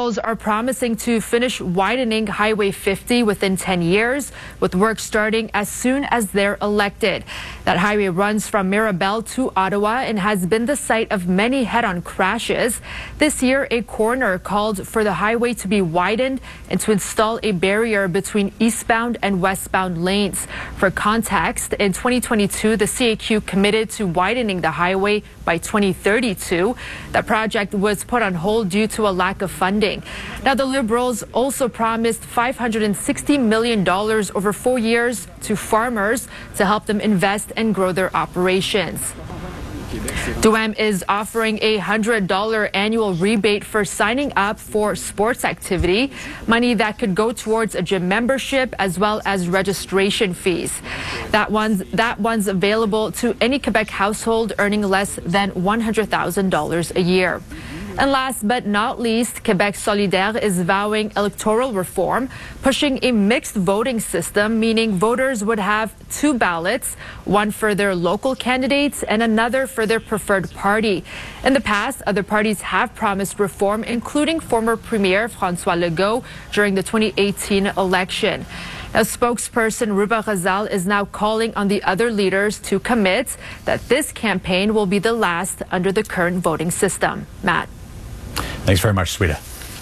Liberals are promising to finish widening Highway 50 within 10 years, with work starting as soon as they're elected. That highway runs from Mirabel to Ottawa and has been the site of many head-on crashes. This year, a coroner called for the highway to be widened and to install a barrier between eastbound and westbound lanes. For context, in 2022, the CAQ committed to widening the highway by 2032. That project was put on hold due to a lack of funding. Now, the Liberals also promised $560 million over 4 years to farmers to help them invest and grow their operations. DOAM is offering a $100 annual rebate for signing up for sports activity, money that could go towards a gym membership as well as registration fees. That one's available to any Quebec household earning less than $100,000 a year. And last but not least, Quebec Solidaire is vowing electoral reform, pushing a mixed voting system, meaning voters would have 2 ballots, one for their local candidates and another for their preferred party. In the past, other parties have promised reform, including former Premier François Legault during the 2018 election. Now, spokesperson Ruba Ghazal is now calling on the other leaders to commit that this campaign will be the last under the current voting system. Matt. Thanks very much, Sweeta.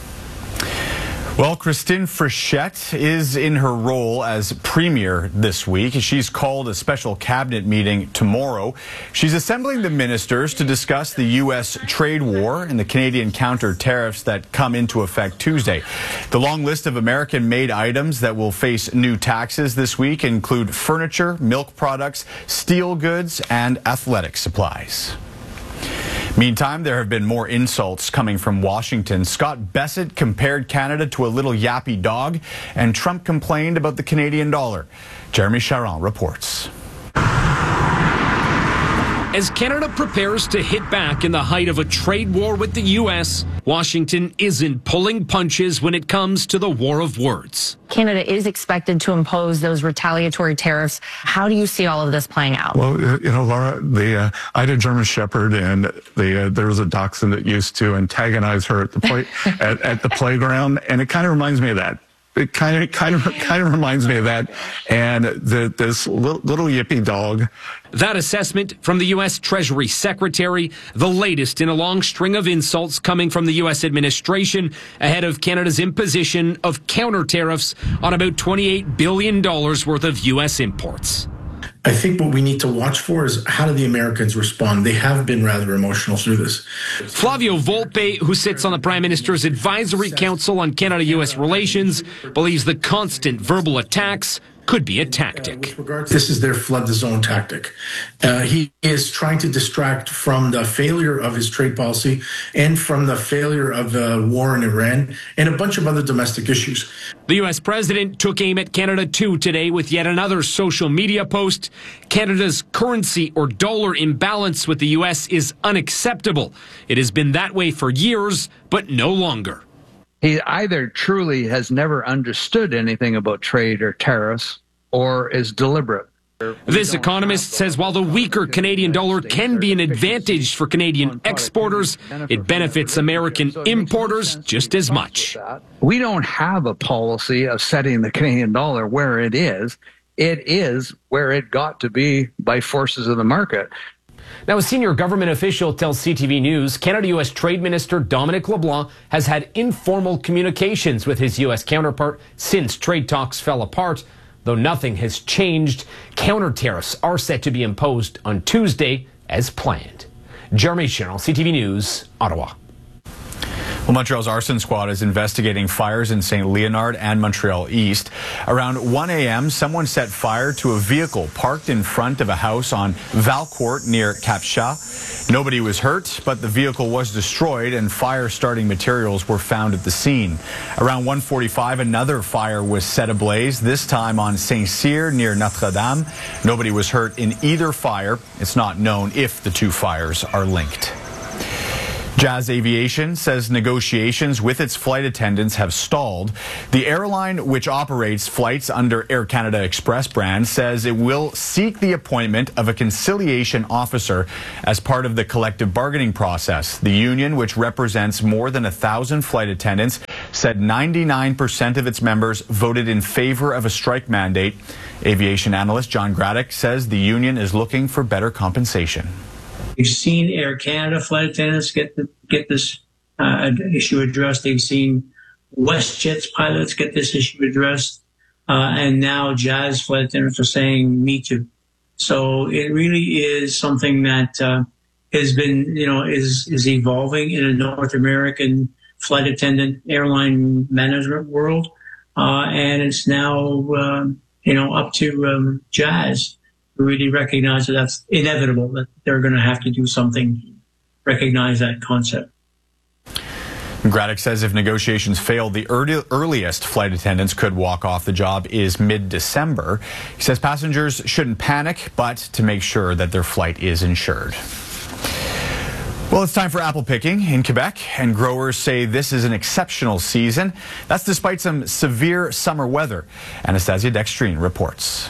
Well, Christine Frechette is in her role as Premier this week. She's called a special cabinet meeting tomorrow. She's assembling the ministers to discuss the U.S. trade war and the Canadian counter tariffs that come into effect Tuesday. The long list of American-made items that will face new taxes this week include furniture, milk products, steel goods, and athletic supplies. Meantime, there have been more insults coming from Washington. Scott Bessent compared Canada to a little yappy dog, and Trump complained about the Canadian dollar. Jeremy Charron reports. As Canada prepares to hit back in the height of a trade war with the U.S., Washington isn't pulling punches when it comes to the war of words. Canada is expected to impose those retaliatory tariffs. How do you see all of this playing out? Well, Laura, I had a German Shepherd, and there was a dachshund that used to antagonize her at the at the playground, and it kind of reminds me of that. It kind of reminds me of that, and this little yippy dog. That assessment from the U.S. Treasury Secretary, the latest in a long string of insults coming from the U.S. administration ahead of Canada's imposition of counter tariffs on about $28 billion worth of U.S. imports. I think what we need to watch for is how do the Americans respond? They have been rather emotional through this. Flavio Volpe, who sits on the Prime Minister's Advisory Council on Canada-U.S. relations, believes the constant verbal attacks could be a tactic. This is their flood the zone tactic. He is trying to distract from the failure of his trade policy and from the failure of the war in Iran and a bunch of other domestic issues. The U.S. president took aim at Canada too today with yet another social media post. Canada's currency or dollar imbalance with the U.S. is unacceptable. It has been that way for years, but no longer. He either truly has never understood anything about trade or tariffs or is deliberate. This economist says while the weaker Canadian dollar can be an advantage for Canadian exporters, it benefits American importers just as much. We don't have a policy of setting the Canadian dollar where it is. It is where it got to be by forces of the market. Now, a senior government official tells CTV News Canada-U.S. Trade Minister Dominic LeBlanc has had informal communications with his U.S. counterpart since trade talks fell apart. Though nothing has changed, counter tariffs are set to be imposed on Tuesday as planned. Jeremy Charron, CTV News, Ottawa. Well, Montreal's arson squad is investigating fires in St. Leonard and Montreal East. Around 1 a.m., someone set fire to a vehicle parked in front of a house on Valcourt near Cap Chat. Nobody was hurt, but the vehicle was destroyed and fire-starting materials were found at the scene. Around 1:45, another fire was set ablaze, this time on Saint-Cyr near Notre-Dame. Nobody was hurt in either fire. It's not known if the two fires are linked. Jazz Aviation says negotiations with its flight attendants have stalled. The airline, which operates flights under Air Canada Express brand, says it will seek the appointment of a conciliation officer as part of the collective bargaining process. The union, which represents more than 1,000 flight attendants, said 99% of its members voted in favor of a strike mandate. Aviation analyst John Graddick says the union is looking for better compensation. We've seen Air Canada flight attendants get this issue addressed. They've seen WestJet's pilots get this issue addressed. And now Jazz flight attendants are saying, me too. So it really is something that has been, is evolving in a North American flight attendant airline management world. And it's now, up to Jazz to really recognize that that's inevitable, that they're going to have to do something, recognize that concept. Graddick says if negotiations fail, the earliest flight attendants could walk off the job is mid-December. He says passengers shouldn't panic, but to make sure that their flight is insured. Well, it's time for apple picking in Quebec, and growers say this is an exceptional season. That's despite some severe summer weather. Anastasia Dextrine reports.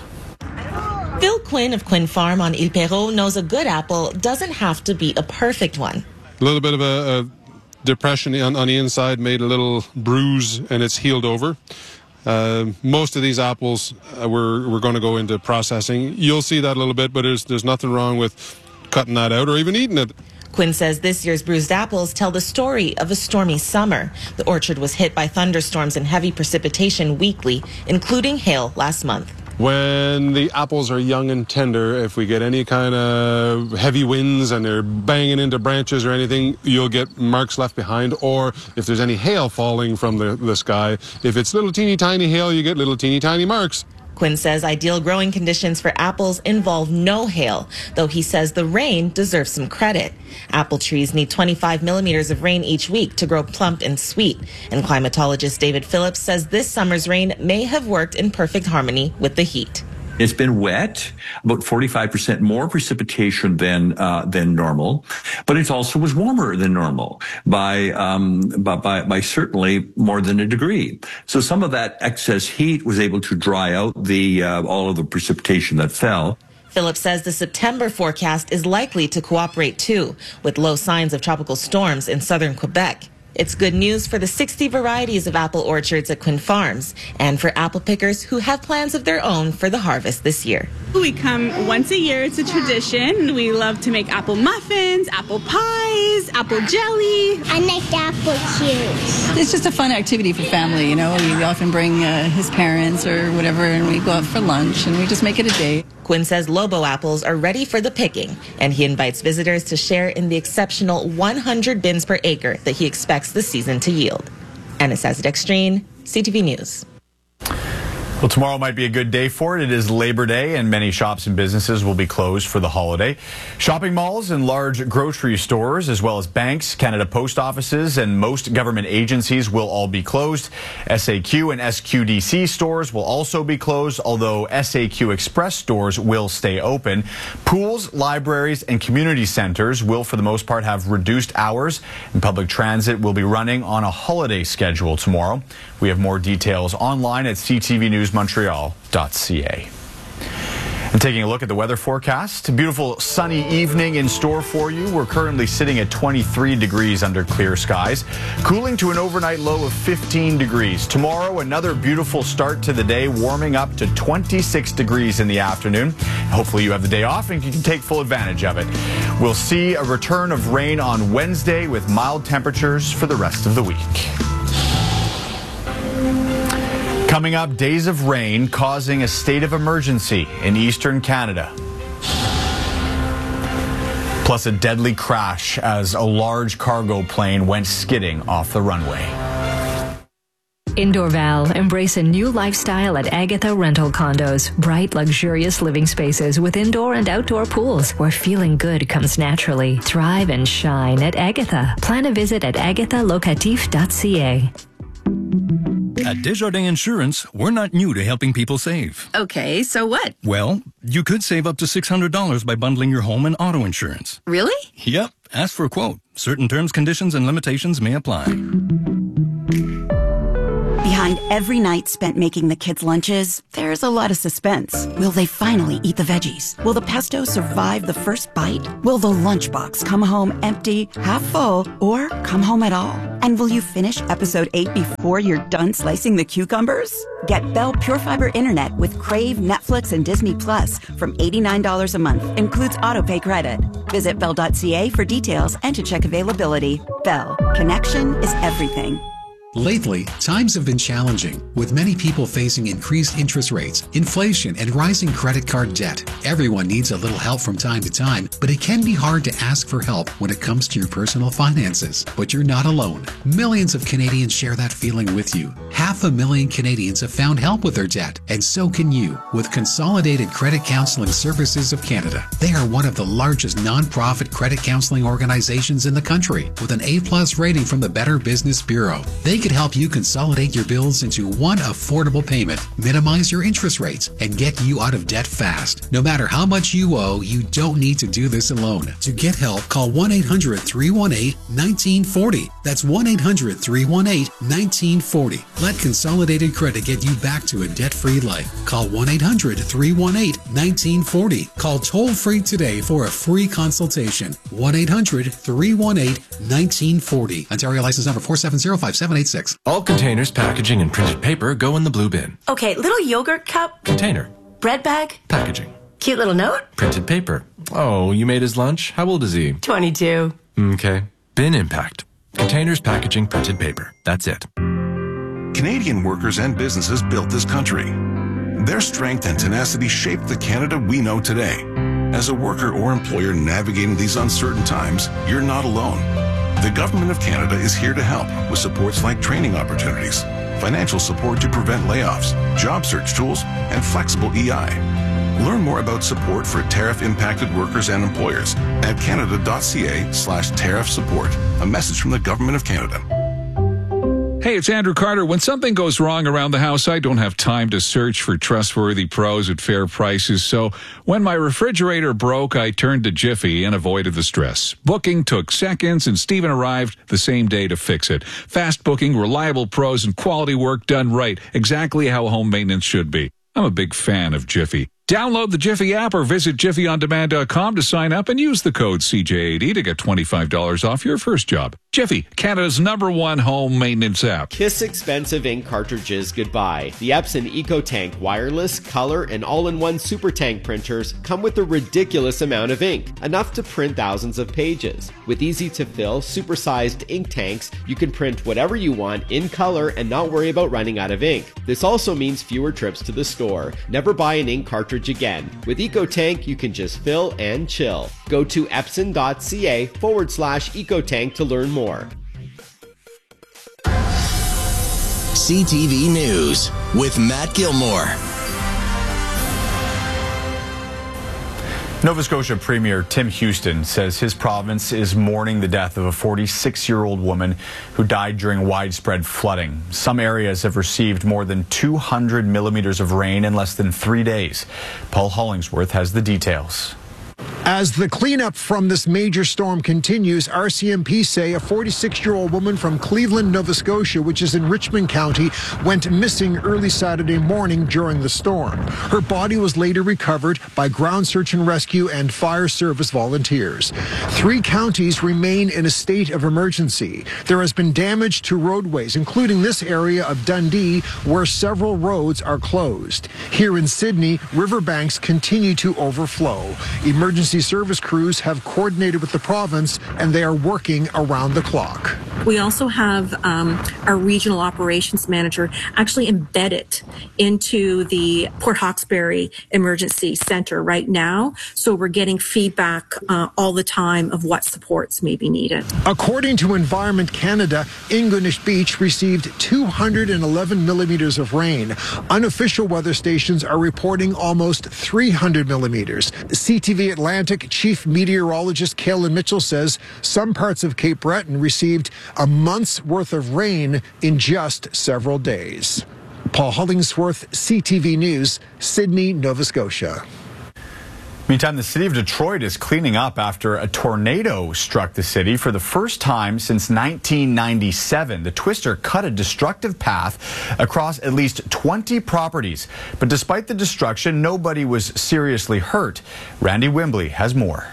Phil Quinn of Quinn Farm on Ile Perrot knows a good apple doesn't have to be a perfect one. A little bit of a depression on the inside made a little bruise, and it's healed over. Most of these apples we're going to go into processing. You'll see that a little bit, but there's nothing wrong with cutting that out or even eating it. Quinn says this year's bruised apples tell the story of a stormy summer. The orchard was hit by thunderstorms and heavy precipitation weekly, including hail last month. When the apples are young and tender, if we get any kind of heavy winds and they're banging into branches or anything, you'll get marks left behind. Or if there's any hail falling from the sky, if it's little teeny tiny hail, you get little teeny tiny marks. Quinn says ideal growing conditions for apples involve no hail, though he says the rain deserves some credit. Apple trees need 25 millimeters of rain each week to grow plump and sweet. And climatologist David Phillips says this summer's rain may have worked in perfect harmony with the heat. It's been wet, about 45% more precipitation than normal, but it also was warmer than normal by certainly more than a degree. So some of that excess heat was able to dry out all of the precipitation that fell. Phillips says the September forecast is likely to cooperate too, with low signs of tropical storms in southern Quebec. It's good news for the 60 varieties of apple orchards at Quinn Farms and for apple pickers who have plans of their own for the harvest this year. We come once a year. It's a tradition. We love to make apple muffins, apple pies, apple jelly. I make the apple cubes. It's just a fun activity for family, We often bring his parents or whatever, and we go out for lunch, and we just make it a day. Quinn says Lobo apples are ready for the picking, and he invites visitors to share in the exceptional 100 bins per acre that he expects the season to yield. Anastasia Dextrine, CTV News. Well, tomorrow might be a good day for it. It is Labor Day, and many shops and businesses will be closed for the holiday. Shopping malls and large grocery stores, as well as banks, Canada Post offices, and most government agencies will all be closed. SAQ and SQDC stores will also be closed, although SAQ Express stores will stay open. Pools, libraries, and community centers will, for the most part, have reduced hours, and public transit will be running on a holiday schedule tomorrow. We have more details online at ctvnewsmontreal.ca. And taking a look at the weather forecast, a beautiful sunny evening in store for you. We're currently sitting at 23 degrees under clear skies, cooling to an overnight low of 15 degrees. Tomorrow, another beautiful start to the day, warming up to 26 degrees in the afternoon. Hopefully you have the day off and you can take full advantage of it. We'll see a return of rain on Wednesday with mild temperatures for the rest of the week. Coming up, days of rain causing a state of emergency in eastern Canada. Plus a deadly crash as a large cargo plane went skidding off the runway. In Dorval, embrace a new lifestyle at Agatha Rental Condos. Bright, luxurious living spaces with indoor and outdoor pools where feeling good comes naturally. Thrive and shine at Agatha. Plan a visit at agathalocatif.ca. At Desjardins Insurance, we're not new to helping people save. Okay, so what? Well, you could save up to $600 by bundling your home and auto insurance. Really? Yep. Ask for a quote. Certain terms, conditions, and limitations may apply. Behind every night spent making the kids' lunches, there's a lot of suspense. Will they finally eat the veggies? Will the pesto survive the first bite? Will the lunchbox come home empty, half full, or come home at all? And will you finish episode 8 before you're done slicing the cucumbers? Get Bell Pure Fiber Internet with Crave, Netflix, and Disney Plus from $89 a month. Includes autopay credit. Visit bell.ca for details and to check availability. Bell. Connection is everything. Lately, times have been challenging, with many people facing increased interest rates, inflation, and rising credit card debt. Everyone needs a little help from time to time, but it can be hard to ask for help when it comes to your personal finances. But you're not alone. Millions of Canadians share that feeling with you. 500,000 Canadians have found help with their debt, and so can you with Consolidated Credit Counseling Services of Canada. They are one of the largest non-profit credit counseling organizations in the country, with an A+ rating from the Better Business Bureau. They can help you consolidate your bills into one affordable payment, minimize your interest rates, and get you out of debt fast. No matter how much you owe, you don't need to do this alone. To get help, call 1-800-318-1940. That's 1-800-318-1940. Let Consolidated Credit get you back to a debt-free life. Call 1-800-318-1940. Call toll-free today for a free consultation. 1-800-318-1940. Ontario license number 4705786. All containers, packaging, and printed paper go in the blue bin. Okay, little yogurt cup. Container. Bread bag. Packaging. Cute little note. Printed paper. Oh, you made his lunch? How old is he? 22. Okay. Bin impact. Containers, packaging, printed paper. That's it. Canadian workers and businesses built this country. Their strength and tenacity shaped the Canada we know today. As a worker or employer navigating these uncertain times, you're not alone. The Government of Canada is here to help with supports like training opportunities, financial support to prevent layoffs, job search tools, and flexible EI. Learn more about support for tariff-impacted workers and employers at canada.ca/tariff support. A message from the Government of Canada. Hey, it's Andrew Carter. When something goes wrong around the house, I don't have time to search for trustworthy pros at fair prices. So when my refrigerator broke, I turned to Jiffy and avoided the stress. Booking took seconds, and Steven arrived the same day to fix it. Fast booking, reliable pros, and quality work done right. Exactly how home maintenance should be. I'm a big fan of Jiffy. Download the Jiffy app or visit jiffyondemand.com to sign up and use the code CJ80 to get $25 off your first job. Jiffy, Canada's #1 home maintenance app. Kiss expensive ink cartridges goodbye. The Epson EcoTank wireless, color, and all-in-one Super Tank printers come with a ridiculous amount of ink, enough to print thousands of pages. With easy-to-fill, super-sized ink tanks, you can print whatever you want in color and not worry about running out of ink. This also means fewer trips to the store. Never buy an ink cartridge again. With EcoTank, you can just fill and chill. Go to epson.ca/EcoTank to learn more. CTV News with Matt Gilmore. Nova Scotia Premier Tim Houston says his province is mourning the death of a 46-year-old woman who died during widespread flooding. Some areas have received more than 200 millimeters of rain in less than 3 days. Paul Hollingsworth has the details. As the cleanup from this major storm continues, RCMP say a 46-year-old woman from Cleveland, Nova Scotia, which is in Richmond County, went missing early Saturday morning during the storm. Her body was later recovered by ground search and rescue and fire service volunteers. 3 counties remain in a state of emergency. There has been damage to roadways, including this area of Dundee, where several roads are closed. Here in Sydney, riverbanks continue to overflow. Emergency service crews have coordinated with the province, and they are working around the clock. We also have our regional operations manager actually embedded into the Port Hawkesbury Emergency Center right now. So we're getting feedback all the time of what supports may be needed. According to Environment Canada, Ingonish Beach received 211 millimeters of rain. Unofficial weather stations are reporting almost 300 millimeters. CTV Atlantic Chief Meteorologist Kaylin Mitchell says some parts of Cape Breton received a month's worth of rain in just several days. Paul Hollingsworth, CTV News, Sydney, Nova Scotia. Meantime, the city of Detroit is cleaning up after a tornado struck the city for the first time since 1997. The twister cut a destructive path across at least 20 properties. But despite the destruction, nobody was seriously hurt. Randy Wimbley has more.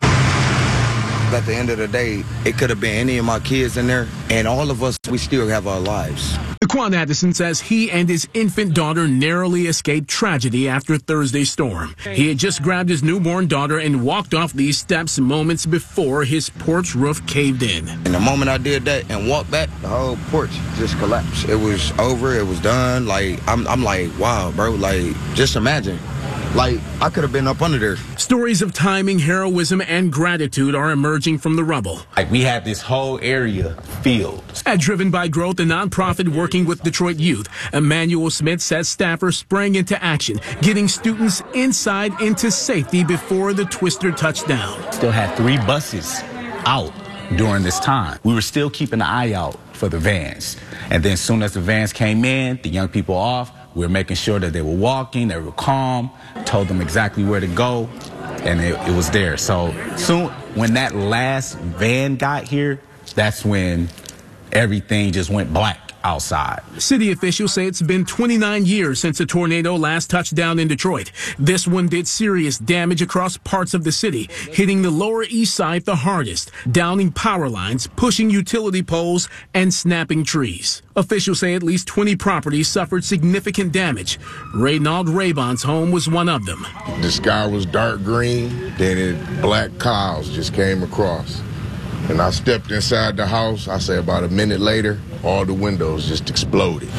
At the end of the day, it could have been any of my kids in there, and all of us, we still have our lives. Daquan Addison says he and his infant daughter narrowly escaped tragedy after Thursday's storm. He had just grabbed his newborn daughter and walked off these steps moments before his porch roof caved in. And the moment I did that and walked back, the whole porch just collapsed. It was over. It was done. Like, I'm like, wow, bro. Like, just imagine. Like, I could have been up under there. Stories of timing, heroism, and gratitude are emerging from the rubble. Like, we had this whole area filled. At Driven by Growth, a nonprofit working with Detroit youth, Emmanuel Smith says staffers sprang into action, getting students inside into safety before the twister touched down. Still had 3 buses out during this time. We were still keeping an eye out for the vans. And then as soon as the vans came in, the young people off, we were making sure that they were walking, they were calm, told them exactly where to go, and it was there. So soon, when that last van got here, that's when everything just went black outside. City officials say it's been 29 years since a tornado last touched down in Detroit. This one did serious damage across parts of the city, hitting the Lower East Side the hardest, downing power lines, pushing utility poles, and snapping trees. Officials say at least 20 properties suffered significant damage. Reynald Raybon's home was one of them. The sky was dark green, then black clouds just came across. And I stepped inside the house. I say about a minute later, all the windows just exploded.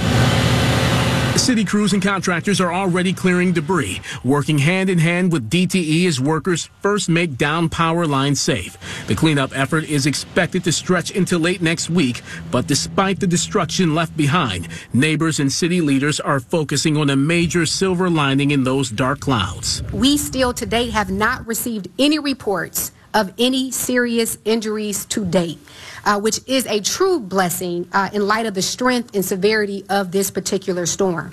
City crews and contractors are already clearing debris, working hand in hand with DTE as workers first make down power lines safe. The cleanup effort is expected to stretch into late next week, but despite the destruction left behind, neighbors and city leaders are focusing on a major silver lining in those dark clouds. We still today have not received any reports of any serious injuries to date, which is a true blessing in light of the strength and severity of this particular storm.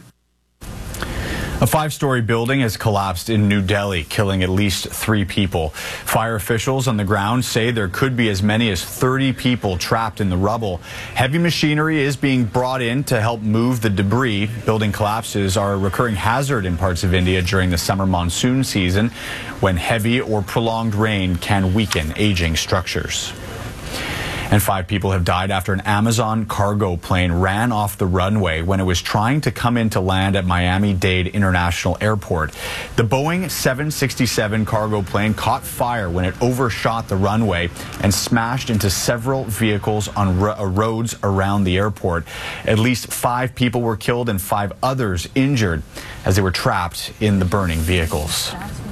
A 5-story building has collapsed in New Delhi, killing at least 3 people. Fire officials on the ground say there could be as many as 30 people trapped in the rubble. Heavy machinery is being brought in to help move the debris. Building collapses are a recurring hazard in parts of India during the summer monsoon season, when heavy or prolonged rain can weaken aging structures. And 5 people have died after an Amazon cargo plane ran off the runway when it was trying to come into land at Miami-Dade International Airport. The Boeing 767 cargo plane caught fire when it overshot the runway and smashed into several vehicles on roads around the airport. At least 5 people were killed and 5 others injured as they were trapped in the burning vehicles.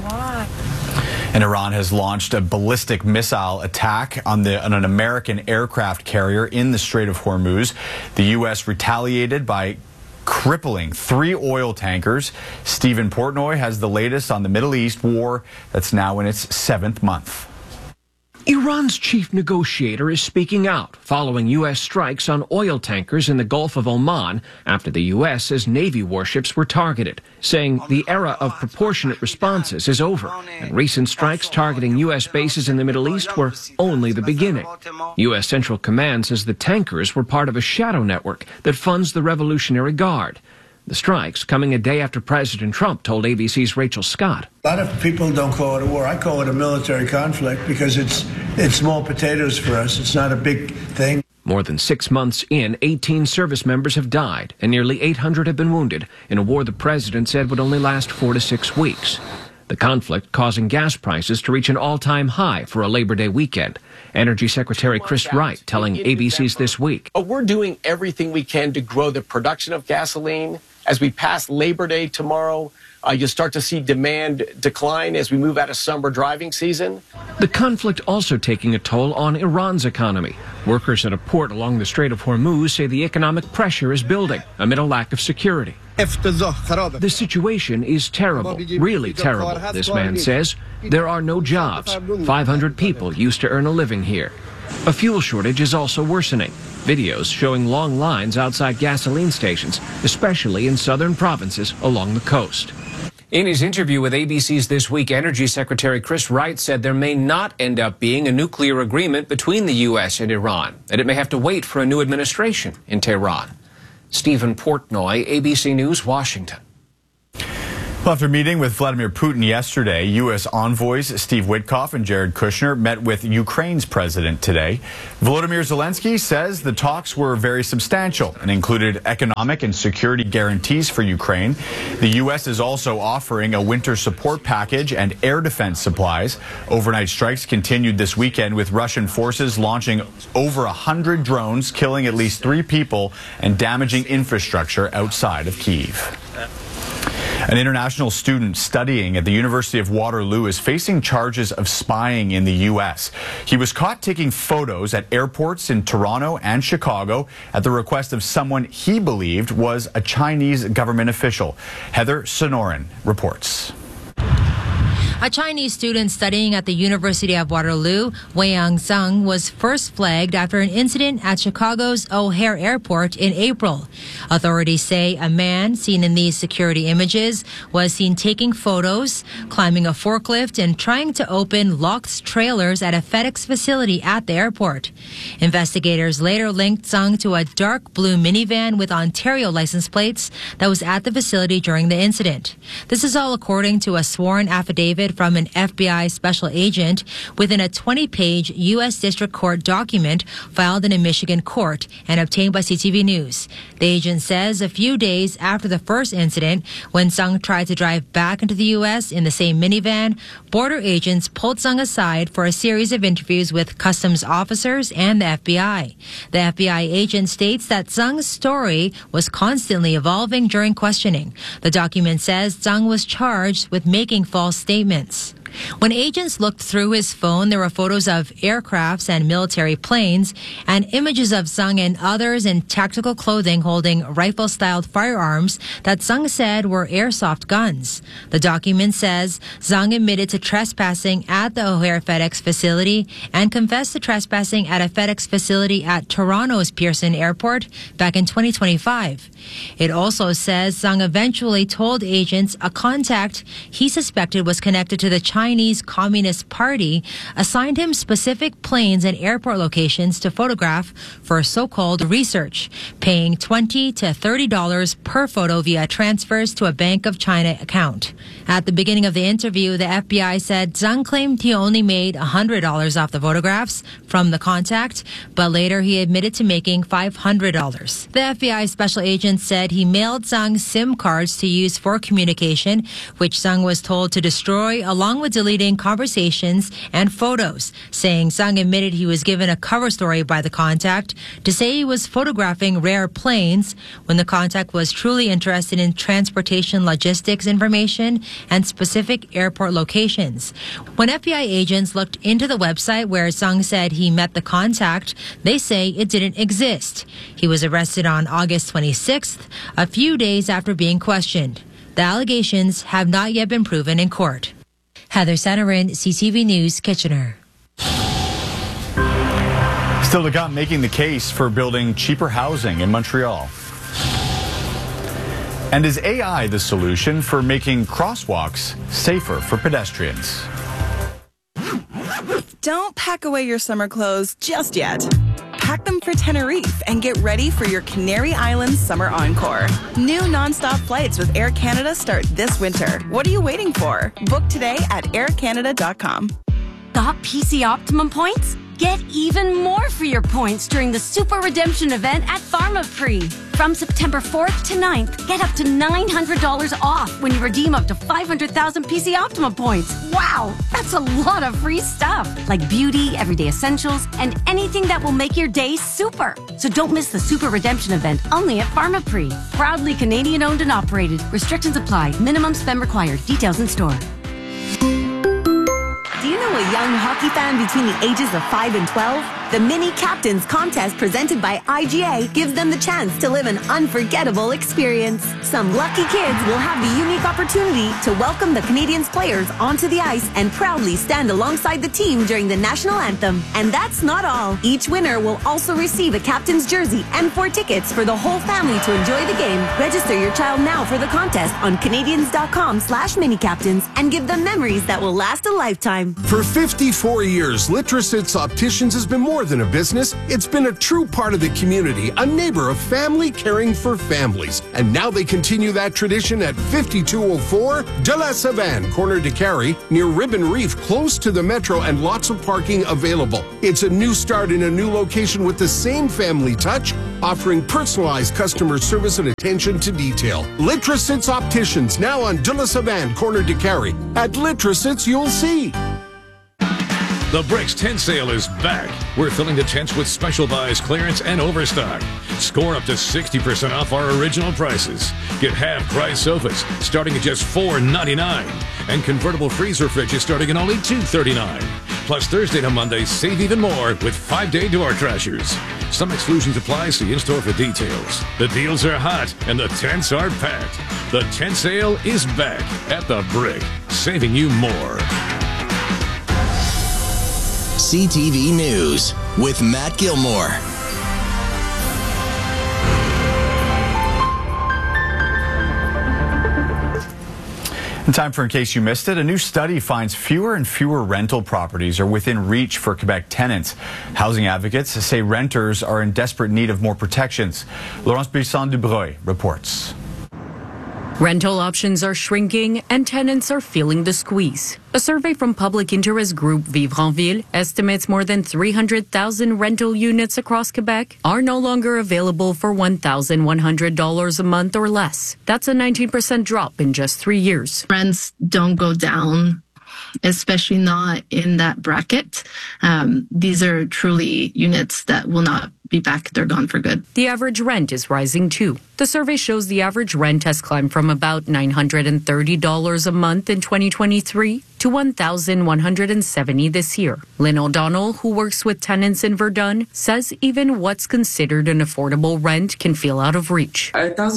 And Iran has launched a ballistic missile attack on an American aircraft carrier in the Strait of Hormuz. The U.S. retaliated by crippling 3 oil tankers. Stephen Portnoy has the latest on the Middle East war that's now in its 7th month. Iran's chief negotiator is speaking out following U.S. strikes on oil tankers in the Gulf of Oman after the U.S. says Navy warships were targeted, saying the era of proportionate responses is over, and recent strikes targeting U.S. bases in the Middle East were only the beginning. U.S. Central Command says the tankers were part of a shadow network that funds the Revolutionary Guard. The strikes coming a day after President Trump told ABC's Rachel Scott. A lot of people don't call it a war. I call it a military conflict because it's small potatoes for us. It's not a big thing. More than 6 months in, 18 service members have died and nearly 800 have been wounded in a war the president said would only last 4 to 6 weeks. The conflict causing gas prices to reach an all-time high for a Labor Day weekend. Energy Secretary Chris Wright telling ABC's This Week. We're doing everything we can to grow the production of gasoline. As we pass Labor Day tomorrow, you'll start to see demand decline as we move out of summer driving season. The conflict also taking a toll on Iran's economy. Workers at a port along the Strait of Hormuz say the economic pressure is building amid a lack of security. The situation is terrible, really terrible, this man says. There are no jobs. 500 people used to earn a living here. A fuel shortage is also worsening. Videos showing long lines outside gasoline stations, especially in southern provinces along the coast. In his interview with ABC's This Week, Energy Secretary Chris Wright said there may not end up being a nuclear agreement between the U.S. and Iran, and it may have to wait for a new administration in Tehran. Stephen Portnoy, ABC News, Washington. Well, after meeting with Vladimir Putin yesterday, U.S. envoys Steve Witkoff and Jared Kushner met with Ukraine's president today. Volodymyr Zelensky says the talks were very substantial and included economic and security guarantees for Ukraine. The U.S. is also offering a winter support package and air defense supplies. Overnight strikes continued this weekend with Russian forces launching over 100 drones, killing at least 3 people and damaging infrastructure outside of Kyiv. An international student studying at the University of Waterloo is facing charges of spying in the U.S. He was caught taking photos at airports in Toronto and Chicago at the request of someone he believed was a Chinese government official. Heather Sonoran reports. A Chinese student studying at the University of Waterloo, Weiyang Zhang, was first flagged after an incident at Chicago's O'Hare Airport in April. Authorities say a man seen in these security images was seen taking photos, climbing a forklift, and trying to open locked trailers at a FedEx facility at the airport. Investigators later linked Zhang to a dark blue minivan with Ontario license plates that was at the facility during the incident. This is all according to a sworn affidavit from an FBI special agent within a 20-page U.S. District Court document filed in a Michigan court and obtained by CTV News. The agent says a few days after the first incident, when Zhang tried to drive back into the U.S. in the same minivan, border agents pulled Zhang aside for a series of interviews with customs officers and the FBI. The FBI agent states that Zhang's story was constantly evolving during questioning. The document says Zhang was charged with making false statements. When agents looked through his phone, there were photos of aircrafts and military planes and images of Zhang and others in tactical clothing holding rifle-styled firearms that Zhang said were airsoft guns. The document says Zhang admitted to trespassing at the O'Hare FedEx facility and confessed to trespassing at a FedEx facility at Toronto's Pearson Airport back in 2025. It also says Zhang eventually told agents a contact he suspected was connected to the Chinese Communist Party assigned him specific planes and airport locations to photograph for so-called research, paying $20 to $30 per photo via transfers to a Bank of China account. At the beginning of the interview, the FBI said Zhang claimed he only made $100 off the photographs from the contact, but later he admitted to making $500. The FBI special agent said he mailed Zhang SIM cards to use for communication, which Zhang was told to destroy along with deleting conversations and photos, saying Zhang admitted he was given a cover story by the contact to say he was photographing rare planes when the contact was truly interested in transportation logistics information and specific airport locations. When FBI agents looked into the website where Zhang said he met the contact, they say it didn't exist. He was arrested on August 26th, a few days after being questioned. The allegations have not yet been proven in court. Heather Sanarin, CTV News, Kitchener. Still to come, making the case for building cheaper housing in Montreal. And is AI the solution for making crosswalks safer for pedestrians? Don't pack away your summer clothes just yet. Pack them for Tenerife and get ready for your Canary Islands summer encore. New nonstop flights with Air Canada start this winter. What are you waiting for? Book today at aircanada.com. Got PC Optimum points? Get even more for your points during the Super Redemption event at Pharmaprix. From September 4th to 9th, get up to $900 off when you redeem up to 500,000 PC Optimum points. Wow, that's a lot of free stuff, like beauty, everyday essentials, and anything that will make your day super. So don't miss the Super Redemption event only at Pharmaprix. Proudly Canadian owned and operated. Restrictions apply. Minimum spend required. Details in store. Do you know a young hockey fan between the ages of 5 and 12? The Mini Captains contest presented by IGA gives them the chance to live an unforgettable experience. Some lucky kids will have the unique opportunity to welcome the Canadians players onto the ice and proudly stand alongside the team during the national anthem. And that's not all. Each winner will also receive a captain's jersey and 4 tickets for the whole family to enjoy the game. Register your child now for the contest on Canadians.com/minicaptains and give them memories that will last a lifetime. For 54 years, Litrosits Opticians has been more than a business. It's been a true part of the community, a neighbor, a family caring for families. And now they continue that tradition at 5204 De La Savane, corner de Carrie, near Ribbon Reef, close to the metro and lots of parking available. It's a new start in a new location with the same family touch, offering personalized customer service and attention to detail. Litrosits Opticians, now on De La Savane, corner de Carrie. At Litrosits, you'll see. The Bricks tent sale is back. We're filling the tents with special buys, clearance, and overstock. Score up to 60% off our original prices. Get half-price sofas starting at just $4.99. And convertible freezer fridges starting at only $2.39. Plus Thursday to Monday, save even more with 5-day door crashers. Some exclusions apply. See in-store for details. The deals are hot and the tents are packed. The tent sale is back at the Brick, saving you more. CTV News with Matt Gilmore. In time for In Case You Missed It, a new study finds fewer and fewer rental properties are within reach for Quebec tenants. Housing advocates say renters are in desperate need of more protections. Laurence Bisson-Dubreuil reports. Rental options are shrinking and tenants are feeling the squeeze. A survey from public interest group Vivre en Ville estimates more than 300,000 rental units across Quebec are no longer available for $1,100 a month or less. That's a 19% drop in just 3 years. Rents don't go down, especially not in that bracket. These are truly units that will not be back. They're gone for good. The average rent is rising too. The survey shows the average rent has climbed from about $930 a month in 2023 to $1,170 this year. Lynn O'Donnell, who works with tenants in Verdun, says even what's considered an affordable rent can feel out of reach.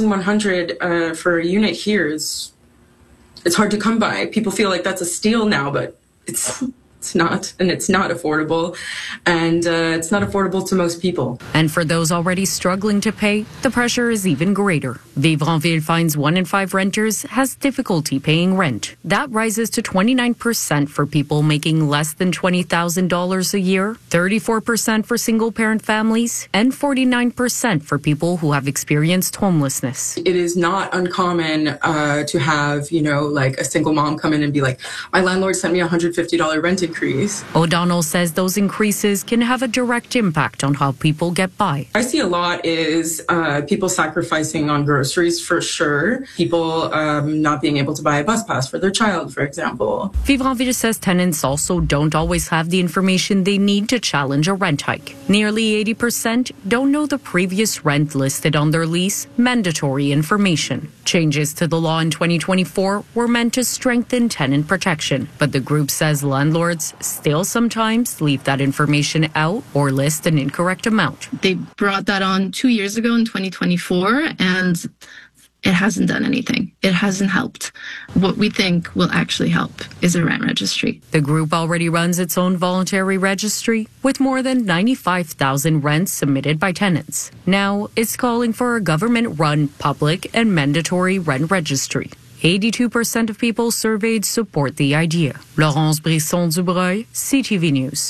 $1,100 for a unit here it's hard to come by. People feel like that's a steal now, but it's not, and it's not affordable, and it's not affordable to most people. And for those already struggling to pay, the pressure is even greater. Vivre en Ville finds 1 in 5 renters has difficulty paying rent. That rises to 29% for people making less than $20,000 a year, 34% for single-parent families, and 49% for people who have experienced homelessness. It is not uncommon to have, like a single mom come in and be like, my landlord sent me a $150 rent increase. O'Donnell says those increases can have a direct impact on how people get by. I see a lot is people sacrificing on groceries for sure. People not being able to buy a bus pass for their child, for example. Vivre en Ville says tenants also don't always have the information they need to challenge a rent hike. Nearly 80% don't know the previous rent listed on their lease, mandatory information. Changes to the law in 2024 were meant to strengthen tenant protection, but the group says landlords still sometimes leave that information out or list an incorrect amount. They brought that on 2 years ago in 2024, and it hasn't done anything. It hasn't helped. What we think will actually help is a rent registry. The group already runs its own voluntary registry with more than 95,000 rents submitted by tenants. Now it's calling for a government-run public and mandatory rent registry. 82% of people surveyed support the idea. Laurence Bisson-Dubreuil, CTV News.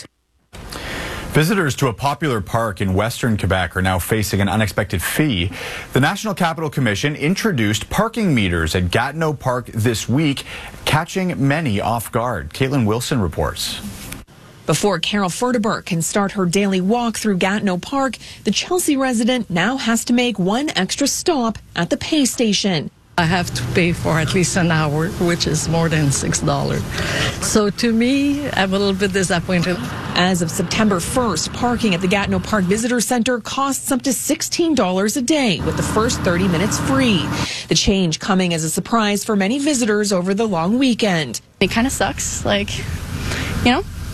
Visitors to a popular park in Western Quebec are now facing an unexpected fee. The National Capital Commission introduced parking meters at Gatineau Park this week, catching many off guard. Caitlin Wilson reports. Before Carol Ferdeberg can start her daily walk through Gatineau Park, the Chelsea resident now has to make one extra stop at the pay station. I have to pay for at least an hour, which is more than $6. So to me, I'm a little bit disappointed. As of September 1st, parking at the Gatineau Park Visitor Center costs up to $16 a day, with the first 30 minutes free. The change coming as a surprise for many visitors over the long weekend. It kind of sucks.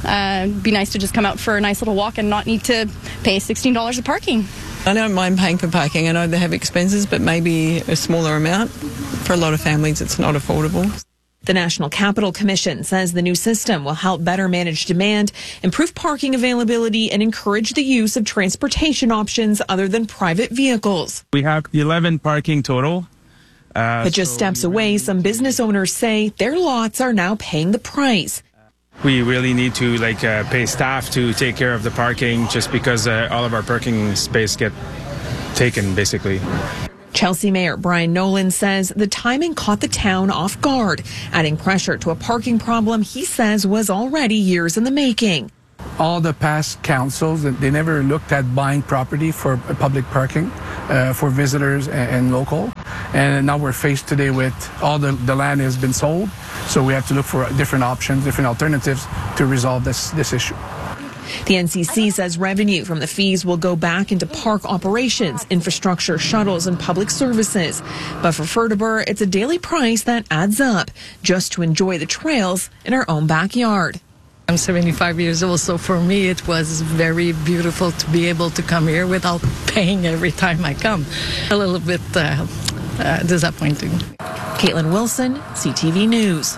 It'd be nice to just come out for a nice little walk and not need to pay $16 of parking. I don't mind paying for parking. I know they have expenses, but maybe a smaller amount. For a lot of families, it's not affordable. The National Capital Commission says the new system will help better manage demand, improve parking availability, and encourage the use of transportation options other than private vehicles. We have 11 parking total. But just steps away, some business owners say their lots are now paying the price. We really need to pay staff to take care of the parking just because all of our parking space get taken, basically. Chelsea Mayor Brian Nolan says the timing caught the town off guard, adding pressure to a parking problem he says was already years in the making. All the past councils, they never looked at buying property for public parking for visitors and local. And now we're faced today with all the land has been sold. So we have to look for different options, different alternatives to resolve this issue. The NCC says revenue from the fees will go back into park operations, infrastructure, shuttles, and public services. But for Fertiber, it's a daily price that adds up just to enjoy the trails in our own backyard. I'm 75 years old, so for me it was very beautiful to be able to come here without paying every time I come. A little bit disappointing. Caitlin Wilson, CTV News.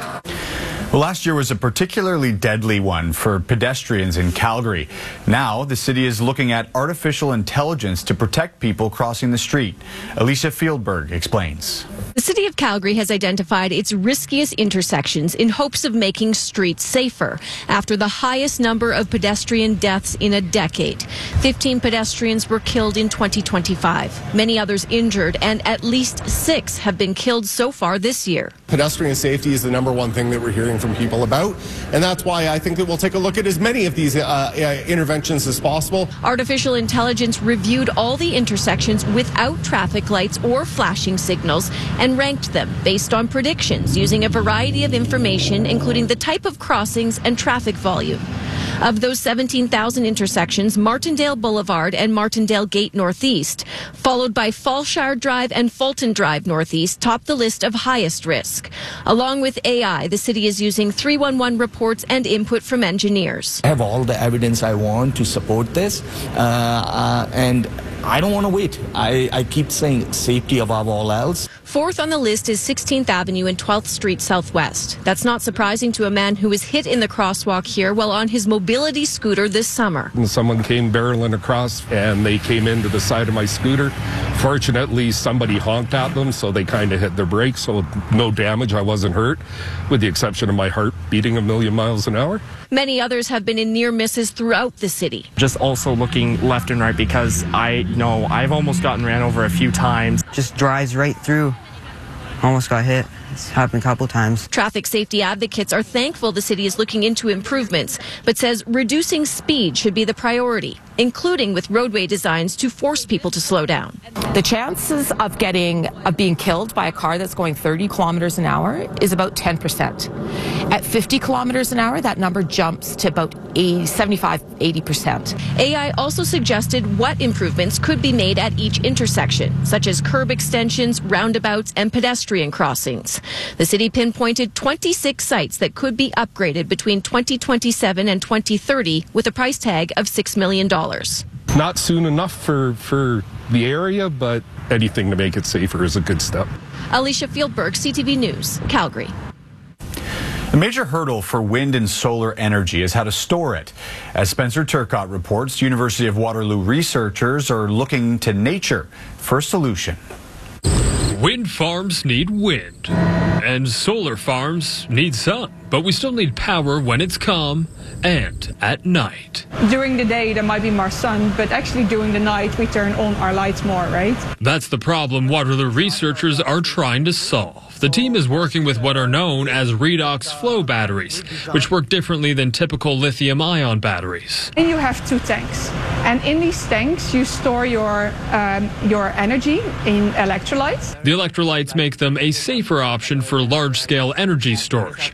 Well, last year was a particularly deadly one for pedestrians in Calgary. Now, the city is looking at artificial intelligence to protect people crossing the street. Alicia Fieldberg explains. The city of Calgary has identified its riskiest intersections in hopes of making streets safer after the highest number of pedestrian deaths in a decade. 15 pedestrians were killed in 2025, many others injured, and at least 6 have been killed so far this year. Pedestrian safety is the number one thing that we're hearing from people about, and that's why I think that we'll take a look at as many of these interventions as possible. Artificial intelligence reviewed all the intersections without traffic lights or flashing signals and ranked them based on predictions using a variety of information, including the type of crossings and traffic volume. Of those 17,000 intersections, Martindale Boulevard and Martindale Gate Northeast, followed by Fallshire Drive and Fulton Drive Northeast, top the list of highest risk. Along with AI, the city is using 311 reports and input from engineers. I have all the evidence I want to support this, and I don't want to wait. I keep saying safety above all else. Fourth on the list is 16th Avenue and 12th Street Southwest. That's not surprising to a man who was hit in the crosswalk here while on his mobility scooter this summer. Someone came barreling across and they came into the side of my scooter. Fortunately, somebody honked at them, so they kind of hit their brakes, so no damage. I wasn't hurt, with the exception of my heart beating a million miles an hour. Many others have been in near misses throughout the city. Just also looking left and right because I've almost gotten ran over a few times. Just drives right through. Almost got hit. It's happened a couple times. Traffic safety advocates are thankful the city is looking into improvements, but says reducing speed should be the priority, including with roadway designs to force people to slow down. The chances of being killed by a car that's going 30 kilometers an hour is about 10%. At 50 kilometers an hour, that number jumps to about 75-80%. AI also suggested what improvements could be made at each intersection, such as curb extensions, roundabouts, and pedestrian crossings. The city pinpointed 26 sites that could be upgraded between 2027 and 2030 with a price tag of $6 million. Not soon enough for the area, but anything to make it safer is a good step. Alicia Fieldberg, CTV News, Calgary. A major hurdle for wind and solar energy is how to store it. As Spencer Turcott reports, University of Waterloo researchers are looking to nature for a solution. Wind farms need wind, and solar farms need sun. But we still need power when it's calm and at night. During the day, there might be more sun, but actually during the night, we turn on our lights more, right? That's the problem Waterloo researchers are trying to solve. The team is working with what are known as redox flow batteries, which work differently than typical lithium-ion batteries. And you have 2 tanks. And in these tanks, you store your energy in electrolytes. The electrolytes make them a safer option for large-scale energy storage. And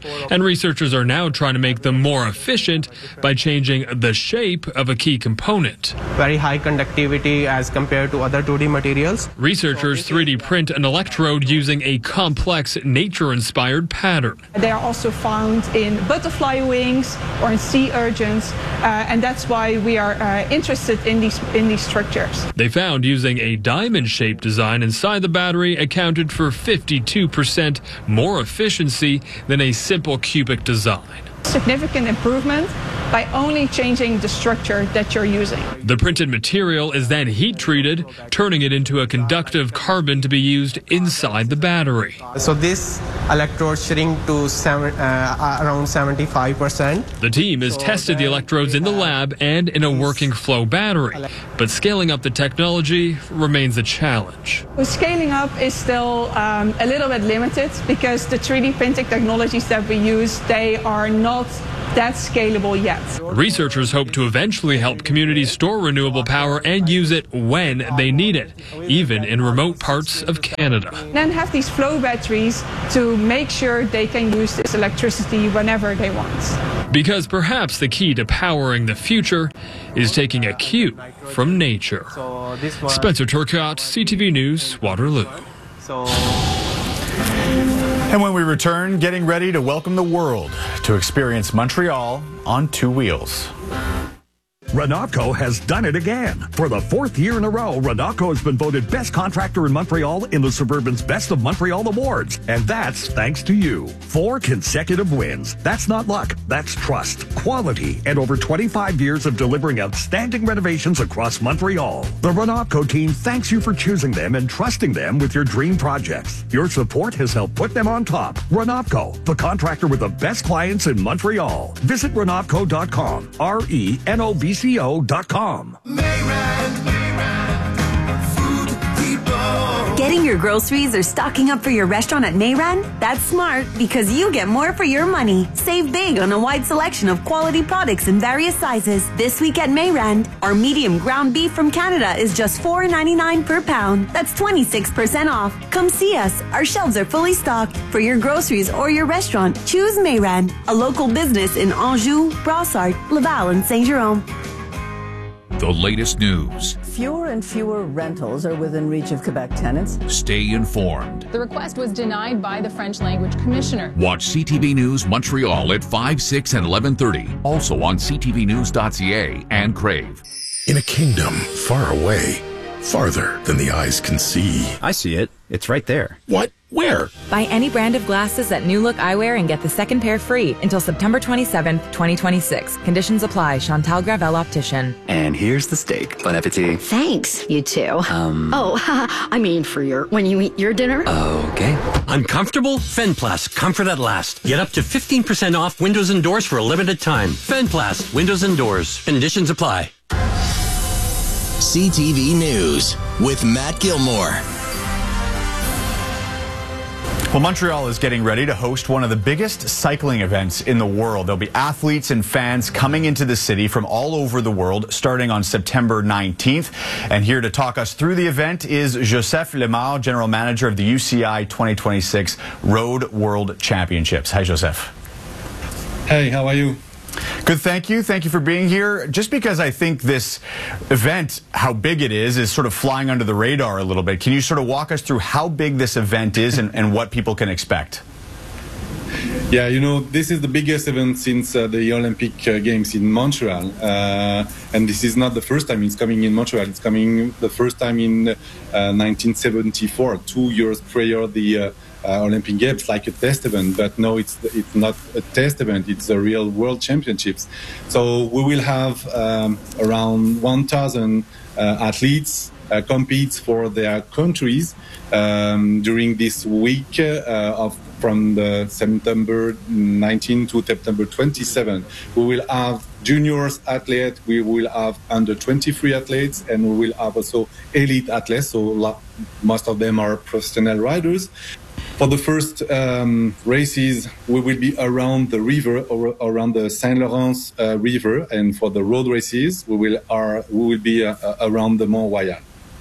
researchers are now trying to make them more efficient by changing the shape of a key component. Very high conductivity as compared to other 2D materials. Researchers 3D print an electrode using a complex nature-inspired pattern. They are also found in butterfly wings or in sea urchins, and that's why we are interested in these structures. They found using a diamond-shaped design inside the battery accounted for 52% more efficiency than a simple cubic design. Significant improvement by only changing the structure that you're using. The printed material is then heat treated, turning it into a conductive carbon to be used inside the battery. So this electrode shrink to around 75%. The team has tested the electrodes in the lab and in a working flow battery, but scaling up the technology remains a challenge. Scaling up is still a little bit limited because the 3D printing technologies that we use, they are not that scalable yet. Researchers hope to eventually help communities store renewable power and use it when they need it, even in remote parts of Canada. Then have these flow batteries to make sure they can use this electricity whenever they want. Because perhaps the key to powering the future is taking a cue from nature. Spencer Turcotte, CTV News, Waterloo. And when we return, getting ready to welcome the world to experience Montreal on two wheels. Renatco has done it again. For the fourth year in a row, Renatco has been voted best contractor in Montreal in the Suburban's Best of Montreal Awards. And that's thanks to you. 4 consecutive wins. That's not luck. That's trust, quality, and over 25 years of delivering outstanding renovations across Montreal. The Renatco team thanks you for choosing them and trusting them with your dream projects. Your support has helped put them on top. Renatco, the contractor with the best clients in Montreal. Visit Renatco.com. RENOVCO.com. Getting your groceries or stocking up for your restaurant at Mayran? That's smart because you get more for your money. Save big on a wide selection of quality products in various sizes. This week at Mayran, our medium ground beef from Canada is just $4.99 per pound. That's 26% off. Come see us. Our shelves are fully stocked. For your groceries or your restaurant, choose Mayran, a local business in Anjou, Brossard, Laval, and Saint-Jérôme. The latest news. Fewer and fewer rentals are within reach of Quebec tenants. Stay informed. The request was denied by the French Language Commissioner. Watch CTV News Montreal at 5, 6, and 11:30. Also on ctvnews.ca and Crave. In a kingdom far away, farther than the eyes can see. I see it. It's right there. What? Where? Buy any brand of glasses at New Look Eyewear and get the second pair free until September 27th, 2026. Conditions apply. Chantal Gravel Optician. And here's the steak. Bon appetit. Thanks, you two. I mean for when you eat your dinner. Okay. Uncomfortable? Fenplast, comfort at last. Get up to 15% off windows and doors for a limited time. Fenplast, windows and doors. Conditions apply. CTV News with Matt Gilmore. Well, Montreal is getting ready to host one of the biggest cycling events in the world. There'll be athletes and fans coming into the city from all over the world starting on September 19th. And here to talk us through the event is Joseph Lemar, General Manager of the UCI 2026 Road World Championships. Hi, Joseph. Hey, how are you? Good, thank you. Thank you for being here. Just because I think this event, how big it is sort of flying under the radar a little bit. Can you sort of walk us through how big this event is and what people can expect? Yeah, you know, this is the biggest event since the Olympic Games in Montreal. And this is not the first time it's coming in Montreal. It's coming the first time in 1974, 2 years prior the Olympic Games, like a test event, but no, it's not a test event, it's a real World Championships. So we will have around 1,000 athletes compete for their countries during this week from the September 19 to September 27. We will have juniors athletes, we will have under 23 athletes, and we will have also elite athletes, so most of them are professional riders. For the first races, we will be around the river, or around the Saint Lawrence River, and for the road races, we will be around the Mont Royal.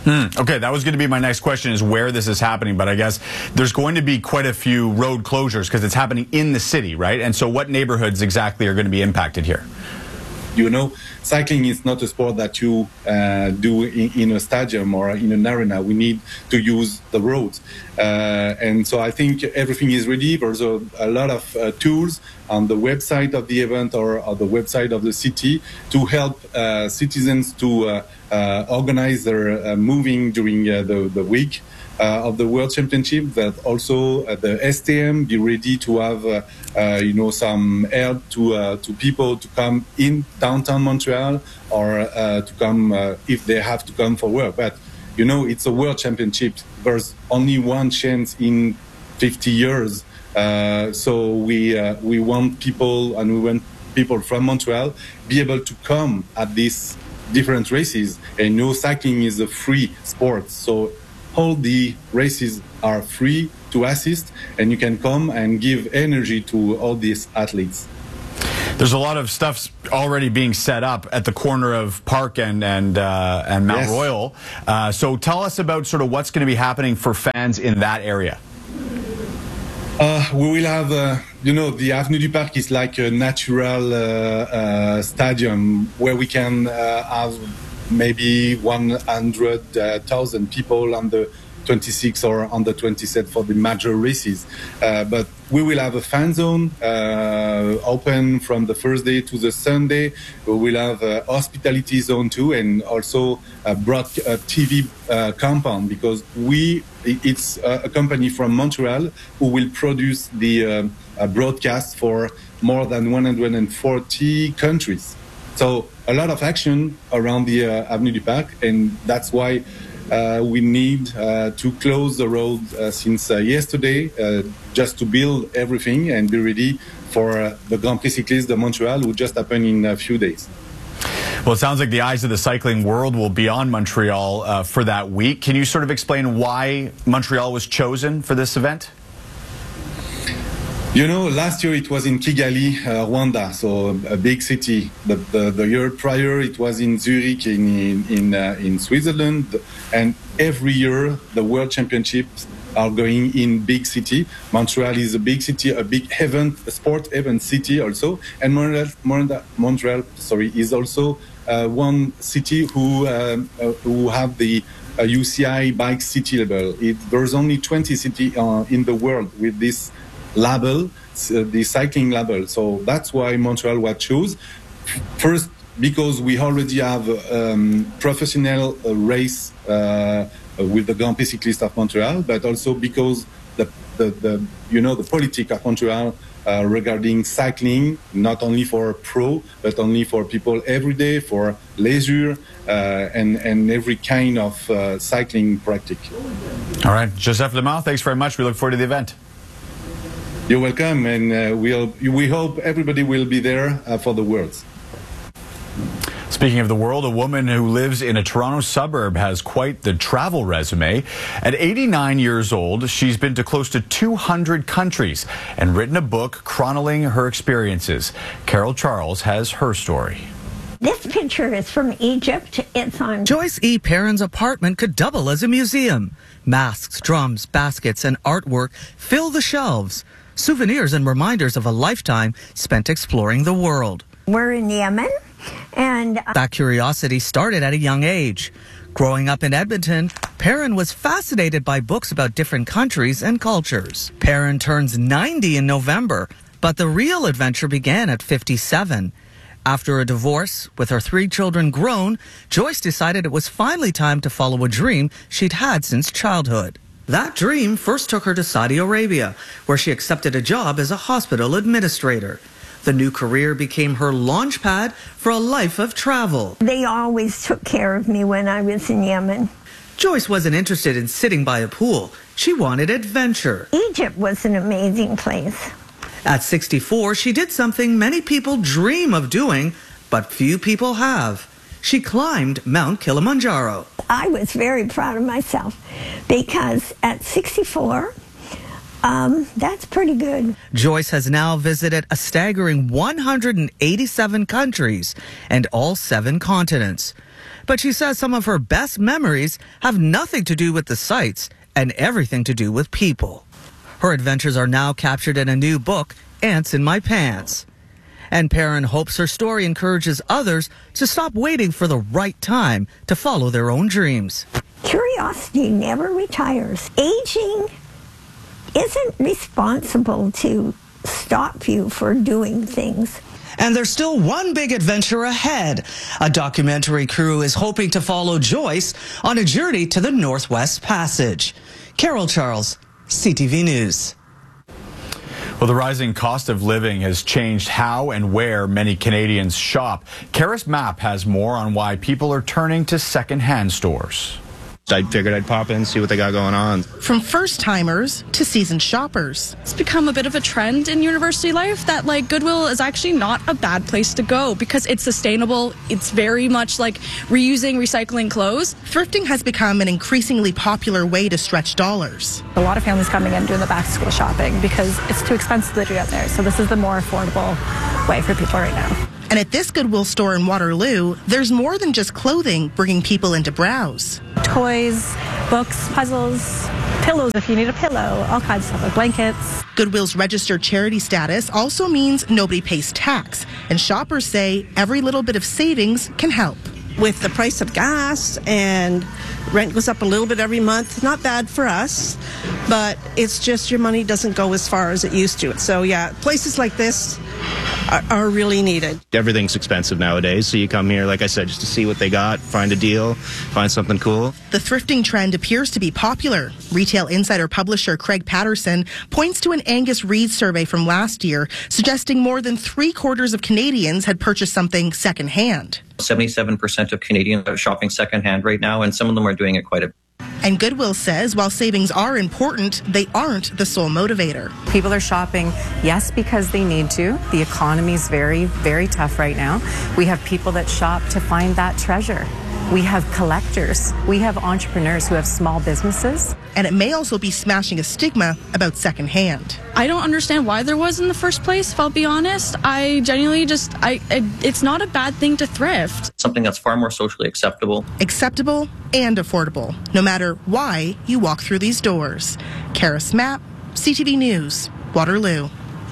Okay, that was going to be my next question, is where this is happening, but I guess there's going to be quite a few road closures because it's happening in the city, right? And so what neighborhoods exactly are going to be impacted here? You know, cycling is not a sport that you do in a stadium or in an arena. We need to use the roads. And so I think everything is ready. There's a lot of tools on the website of the event or the website of the city to help citizens to organize their moving during the week of the World Championship. That also the STM be ready to have some help to people to come in downtown Montreal or to come if they have to come for work. But you know, it's a World Championship. There's only one chance in 50 years. So we want people, and we want people from Montreal be able to come at these different races. And you know, cycling is a free sport, so all the races are free to assist, and you can come and give energy to all these athletes. There's a lot of stuff already being set up at the corner of Park and Mount Yes. Royal. So tell us about sort of what's going to be happening for fans in that area. We will have, the Avenue du Parc is like a natural stadium where we can have maybe 100,000 people on the 26th or on the 27th for the major races. But we will have a fan zone open from the first day to the Sunday. We will have a hospitality zone too, and also a TV compound, because it's a company from Montreal who will produce the broadcast for more than 140 countries. So a lot of action around the Avenue du Parc, and that's why we need to close the road since yesterday, just to build everything and be ready for the Grand Prix Cycliste de Montreal, who just happened in a few days. Well, it sounds like the eyes of the cycling world will be on Montreal for that week. Can you sort of explain why Montreal was chosen for this event? You know, last year it was in Kigali, Rwanda, so a big city. The year prior it was in Zurich in Switzerland, and every year the World Championships are going in big city. Montreal is a big city, a big event, a sport event city also, and Montreal, is also one city who have the UCI Bike City label. There's only 20 cities in the world with this label, the cycling label. So that's why Montreal was chosen. First, because we already have professional race with the Grand Prix Cycliste of Montreal, but also because the politics of Montreal regarding cycling, not only for pro, but only for people every day, for leisure and every kind of cycling practice. All right, Joseph Lemar, thanks very much. We look forward to the event. You're welcome, and we hope everybody will be there for the Worlds. Speaking of the world, a woman who lives in a Toronto suburb has quite the travel resume. At 89 years old, she's been to close to 200 countries and written a book chronicling her experiences. Carol Charles has her story. This picture is from Egypt. It's on Joyce E. Perrin's apartment could double as a museum. Masks, drums, baskets, and artwork fill the shelves. Souvenirs and reminders of a lifetime spent exploring the world. We're in Yemen, and that curiosity started at a young age. Growing up in Edmonton, Perrin was fascinated by books about different countries and cultures. Perrin turns 90 in November, but the real adventure began at 57. After a divorce, with her 3 children grown, Joyce decided it was finally time to follow a dream she'd had since childhood. That dream first took her to Saudi Arabia, where she accepted a job as a hospital administrator. The new career became her launchpad for a life of travel. They always took care of me when I was in Yemen. Joyce wasn't interested in sitting by a pool. She wanted adventure. Egypt was an amazing place. At 64, she did something many people dream of doing, but few people have. She climbed Mount Kilimanjaro. I was very proud of myself because at 64, that's pretty good. Joyce has now visited a staggering 187 countries and all 7 continents. But she says some of her best memories have nothing to do with the sights and everything to do with people. Her adventures are now captured in a new book, Ants in My Pants. And Perrin hopes her story encourages others to stop waiting for the right time to follow their own dreams. Curiosity never retires. Aging isn't responsible to stop you for doing things. And there's still one big adventure ahead. A documentary crew is hoping to follow Joyce on a journey to the Northwest Passage. Carol Charles, CTV News. Well, the rising cost of living has changed how and where many Canadians shop. Karis Mapp has more on why people are turning to second-hand stores. I figured I'd pop in, see what they got going on. From first-timers to seasoned shoppers. It's become a bit of a trend in university life that, like, Goodwill is actually not a bad place to go because it's sustainable. It's very much like reusing, recycling clothes. Thrifting has become an increasingly popular way to stretch dollars. A lot of families coming in doing the back-to-school shopping because it's too expensive to do out there. So this is the more affordable way for people right now. And at this Goodwill store in Waterloo, there's more than just clothing bringing people in to browse. Toys, books, puzzles, pillows if you need a pillow, all kinds of stuff, like blankets. Goodwill's registered charity status also means nobody pays tax, and shoppers say every little bit of savings can help. With the price of gas and rent goes up a little bit every month, not bad for us, but it's just your money doesn't go as far as it used to. So yeah, places like this are really needed. Everything's expensive nowadays, so you come here, like I said, just to see what they got, find a deal, find something cool. The thrifting trend appears to be popular. Retail Insider publisher Craig Patterson points to an Angus Reid survey from last year, suggesting more than 3/4 of Canadians had purchased something secondhand. 77% of Canadians are shopping secondhand right now, and some of them are doing it quite a bit. And Goodwill says while savings are important, they aren't the sole motivator. People are shopping, yes, because they need to. The economy is very, very tough right now. We have people that shop to find that treasure. We have collectors. We have entrepreneurs who have small businesses. And it may also be smashing a stigma about secondhand. I don't understand why there was in the first place, if I'll be honest. I genuinely just, it's not a bad thing to thrift. Something that's far more socially acceptable. Acceptable and affordable, no matter why you walk through these doors. Karis Mapp, CTV News, Waterloo.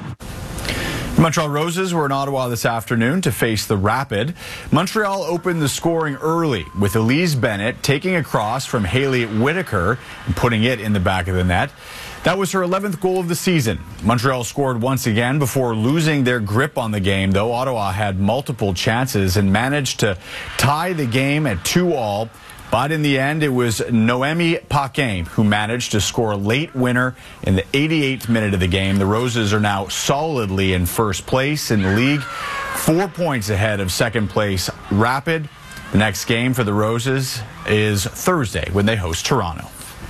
The Montreal Roses were in Ottawa this afternoon to face the Rapid. Montreal opened the scoring early with Elise Bennett taking a cross from Haley Whitaker and putting it in the back of the net. That was her 11th goal of the season. Montreal scored once again before losing their grip on the game, though Ottawa had multiple chances and managed to tie the game at 2-2. But in the end, it was Noemi Paquin who managed to score a late winner in the 88th minute of the game. The Roses are now solidly in first place in the league, 4 points ahead of second place Rapid. The next game for the Roses is Thursday when they host Toronto.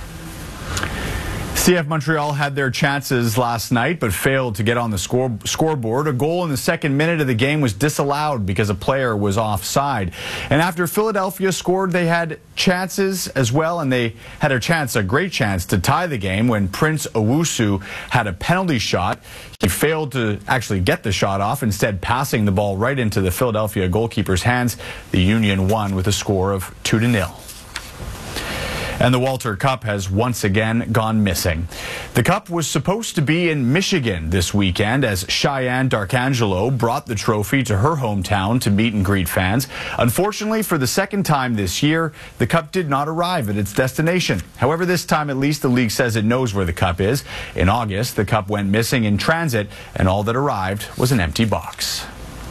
CF Montreal had their chances last night but failed to get on the scoreboard. A goal in the second minute of the game was disallowed because a player was offside. And after Philadelphia scored, they had chances as well, and they had a great chance to tie the game when Prince Owusu had a penalty shot. He failed to actually get the shot off, instead passing the ball right into the Philadelphia goalkeeper's hands. The Union won with a score of 2-0. And the Walter Cup has once again gone missing. The Cup was supposed to be in Michigan this weekend as Cheyenne Darkangelo brought the trophy to her hometown to meet and greet fans. Unfortunately, for the second time this year, the Cup did not arrive at its destination. However, this time at least the league says it knows where the Cup is. In August, the Cup went missing in transit, and all that arrived was an empty box.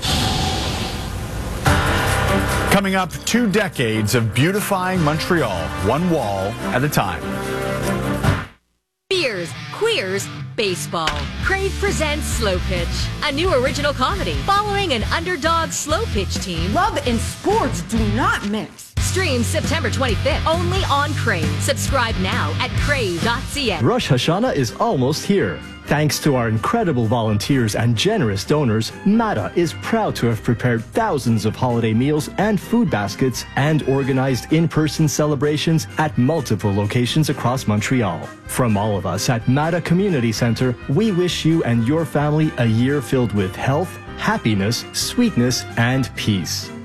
Coming up, 2 decades of beautifying Montreal, one wall at a time. Beers, queers, baseball. Crave presents Slow Pitch, a new original comedy following an underdog slow pitch team. Love and sports do not mix. Streams September 25th only on Crave. Subscribe now at crave.ca. Rosh Hashanah is almost here. Thanks to our incredible volunteers and generous donors, MATA is proud to have prepared thousands of holiday meals and food baskets and organized in-person celebrations at multiple locations across Montreal. From all of us at MATA Community Center, we wish you and your family a year filled with health, happiness, sweetness, and peace.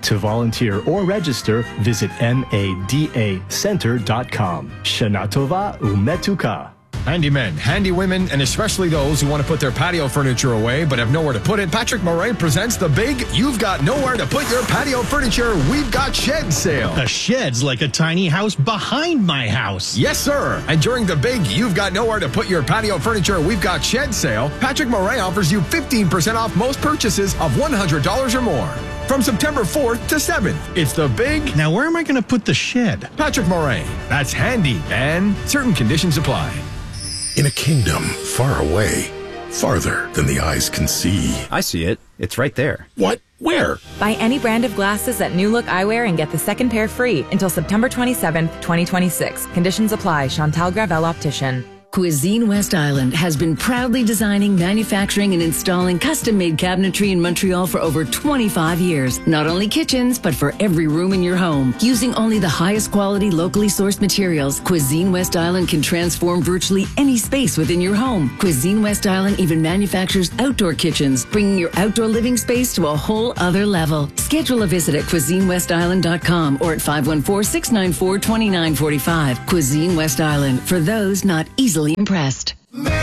To volunteer or register, visit madacenter.com. Shana Tova umetuka. Handymen, handy women, and especially those who want to put their patio furniture away but have nowhere to put it, Patrick Morin presents the big You've Got Nowhere to Put Your Patio Furniture We've Got Shed sale. A shed's like a tiny house behind my house. Yes, sir. And during the big You've Got Nowhere to Put Your Patio Furniture We've Got Shed sale, Patrick Morin offers you 15% off most purchases of $100 or more. From September 4th to 7th, it's the big... Now, where am I going to put the shed? Patrick Morin. That's handy, and certain conditions apply. In a kingdom far away, farther than the eyes can see. I see it. It's right there. What? Where? Buy any brand of glasses at New Look Eyewear and get the second pair free until September 27th, 2026. Conditions apply. Chantal Gravel Optician. Cuisine West Island has been proudly designing, manufacturing, and installing custom-made cabinetry in Montreal for over 25 years. Not only kitchens, but for every room in your home. Using only the highest quality, locally sourced materials, Cuisine West Island can transform virtually any space within your home. Cuisine West Island even manufactures outdoor kitchens, bringing your outdoor living space to a whole other level. Schedule a visit at cuisinewestisland.com or at 514-694-2945. Cuisine West Island, for those not easily impressed.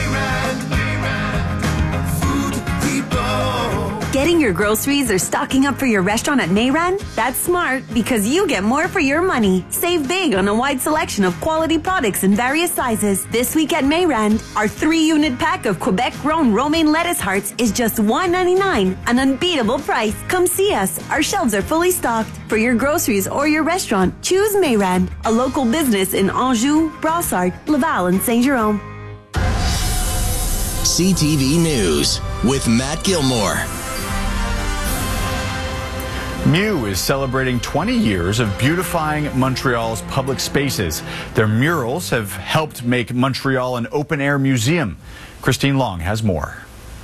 Getting your groceries or stocking up for your restaurant at Mayran? That's smart because you get more for your money. Save big on a wide selection of quality products in various sizes. This week at Mayran, our 3-unit pack of Quebec-grown romaine lettuce hearts is just $1.99, an unbeatable price. Come see us. Our shelves are fully stocked. For your groceries or your restaurant, choose Mayran, a local business in Anjou, Brossard, Laval, and Saint-Jerome. CTV News with Matt Gilmore. Mew is celebrating 20 years of beautifying Montreal's public spaces. Their murals have helped make Montreal an open-air museum. Christine Long has more.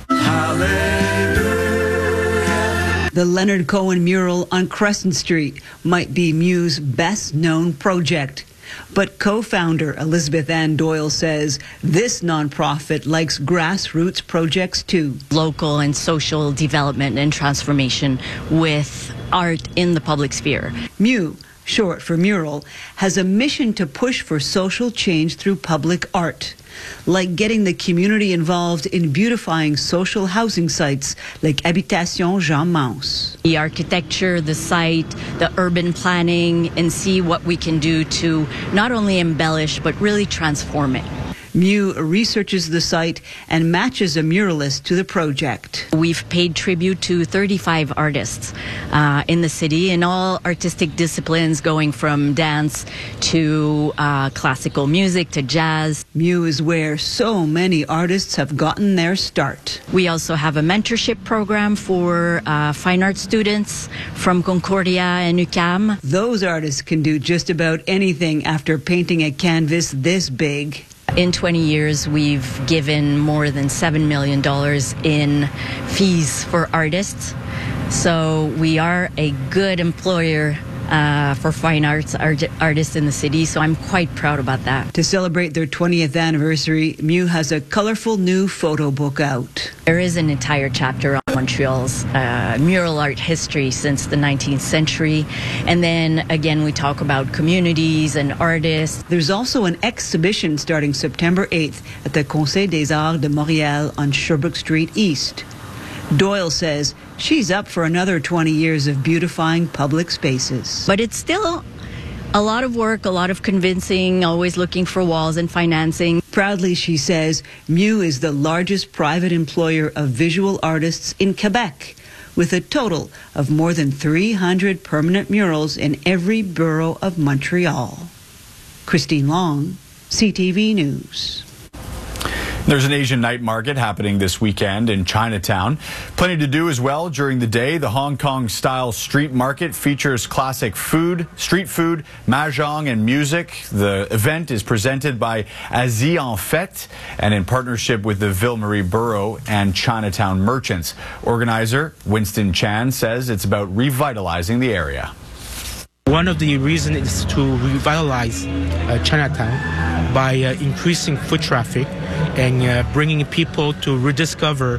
The Leonard Cohen mural on Crescent Street might be Mew's best-known project. But co-founder Elizabeth Ann Doyle says this nonprofit likes grassroots projects too. Local and social development and transformation with art in the public sphere. Mew, short for mural, has a mission to push for social change through public art, like getting the community involved in beautifying social housing sites like Habitation Jean Mance. The architecture, the site, the urban planning, and see what we can do to not only embellish but really transform it. Mew researches the site and matches a muralist to the project. We've paid tribute to 35 artists in the city in all artistic disciplines, going from dance to classical music to jazz. Mew is where so many artists have gotten their start. We also have a mentorship program for fine art students from Concordia and UQAM. Those artists can do just about anything after painting a canvas this big. In 20 years, we've given more than $7 million in fees for artists. So we are a good employer for fine arts artists in the city, so I'm quite proud about that. To celebrate their 20th anniversary, Mew has a colorful new photo book out. There is an entire chapter on Montreal's mural art history since the 19th century. And then again, we talk about communities and artists. There's also an exhibition starting September 8th at the Conseil des Arts de Montréal on Sherbrooke Street East. Doyle says she's up for another 20 years of beautifying public spaces. But it's still a lot of work, a lot of convincing, always looking for walls and financing. Proudly, she says, Mew is the largest private employer of visual artists in Quebec, with a total of more than 300 permanent murals in every borough of Montreal. Christine Long, CTV News. There's an Asian night market happening this weekend in Chinatown. Plenty to do as well during the day. The Hong Kong-style street market features classic food, street food, mahjong, and music. The event is presented by Asie en Fête and in partnership with the Ville Marie Borough and Chinatown merchants. Organizer Winston Chan says it's about revitalizing the area. One of the reasons is to revitalize Chinatown by increasing foot traffic and bringing people to rediscover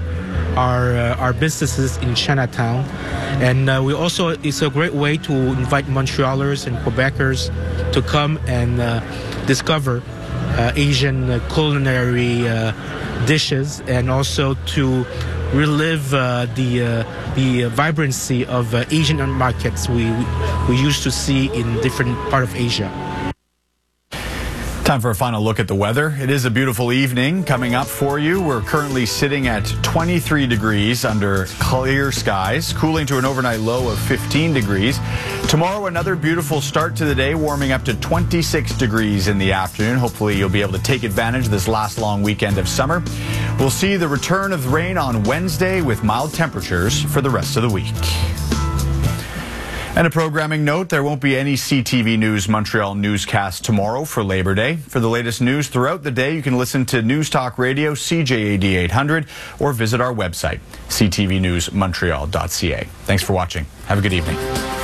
our businesses in Chinatown. And it's a great way to invite Montrealers and Quebecers to come and discover Asian culinary dishes, and also to relive the vibrancy of Asian markets we used to see in different part of Asia. Time for a final look at the weather. It is a beautiful evening coming up for you. We're currently sitting at 23 degrees under clear skies, cooling to an overnight low of 15 degrees. Tomorrow, another beautiful start to the day, warming up to 26 degrees in the afternoon. Hopefully, you'll be able to take advantage of this last long weekend of summer. We'll see the return of rain on Wednesday with mild temperatures for the rest of the week. And a programming note, there won't be any CTV News Montreal newscast tomorrow for Labor Day. For the latest news throughout the day, you can listen to News Talk Radio, CJAD 800, or visit our website, ctvnewsmontreal.ca. Thanks for watching. Have a good evening.